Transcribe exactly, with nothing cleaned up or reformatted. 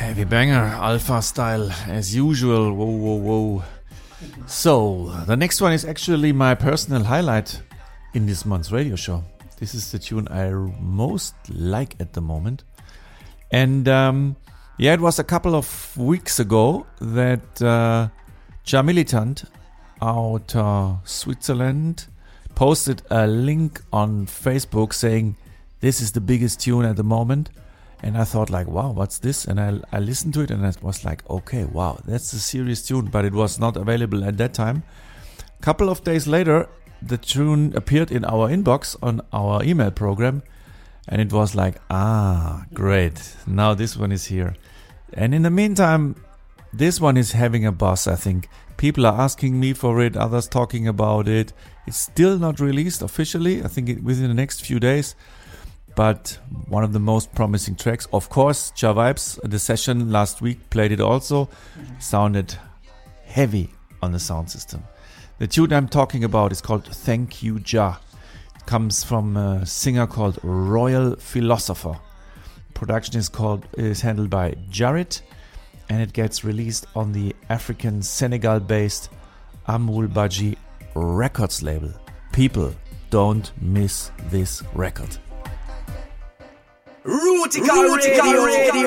Heavy banger, Alpha style, as usual. Whoa, whoa, whoa. So, the next one is actually my personal highlight in this month's radio show. This is the tune I most like at the moment. And um, yeah, it was a couple of weeks ago that uh, Ja Militant out of Switzerland posted a link on Facebook saying, this is the biggest tune at the moment. And I thought like, wow, what's this? And I, I listened to it and I was like, okay, wow, that's a serious tune. But it was not available at that time. A couple of days later, the tune appeared in our inbox on our email program. And it was like, ah, great. Now this one is here. And in the meantime, this one is having a buzz, I think. People are asking me for it, others talking about it. It's still not released officially. I think it, within the next few days. But one of the most promising tracks. Of course, Ja Vibes, the session last week, played it also. Sounded heavy on the sound system. The tune I'm talking about is called Thank You Ja. It comes from a singer called Royal Philosopher. Production is called is handled by Jared. And it gets released on the African Senegal-based Amul Baji Records label. People, don't miss this record. Rootica Radio.